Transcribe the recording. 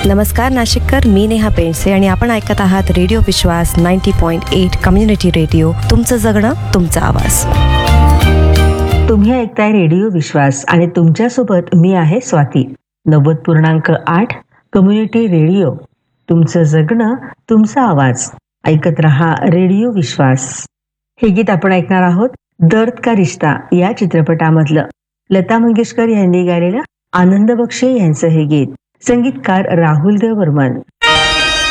नमस्कार नाशिककर, मी नेहा पेंडसे आणि आपण ऐकत आहात रेडिओ विश्वास 90.8 कम्युनिटी रेडिओ. तुमचं जगणं, तुमचा आवाज. तुम्ही ऐकताय रेडिओ विश्वास आणि तुमच्यासोबत मी आहे स्वाती. 90.8 community radio. तुमचं जगणं, तुमचा आवाज. ऐकत रहा रेडिओ विश्वास. हे गीत आपण ऐकणार आहोत दर्द का रिश्ता या चित्रपटामधलं. लता मंगेशकर यांनी गायलेलं, आनंद बक्षे यांचं हे गीत. संगीतकार राहुल देव बर्मन.